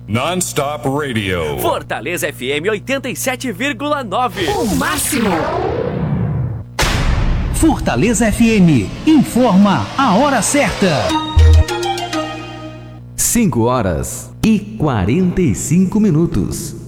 Non-stop radio. Fortaleza FM 87,9. O máximo. Fortaleza FM informa a hora certa. 5 horas e 45 minutos.